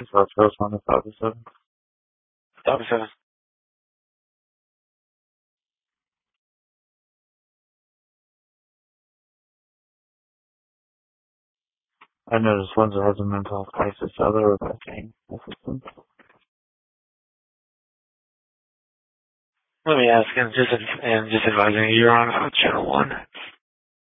So first one is August 7th. August 7th. I noticed Windsor has a mental health crisis. Other affecting assistance. Let me ask, and just advising you, you're on Channel 1.